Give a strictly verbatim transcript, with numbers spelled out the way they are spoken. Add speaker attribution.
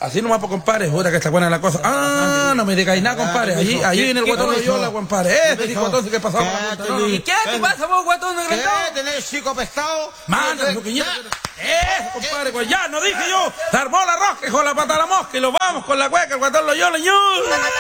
Speaker 1: Así nomás, pues, compadre, jura que está buena la cosa. Ah, no me digáis nada, compadre. Allí, allí en el guatón Loyola, compadre. Este guatón que pasó.
Speaker 2: ¿Y qué te pasa vos, guatón agrandado?
Speaker 3: ¿Qué tenés, chico pescado?
Speaker 1: Manda, su quiñeta. Eso, compadre, pues ya, no dije yo. Se armó la rosca, hijo de la pata de la mosca, y lo vamos con la cueca, el guatón Loyola, señor.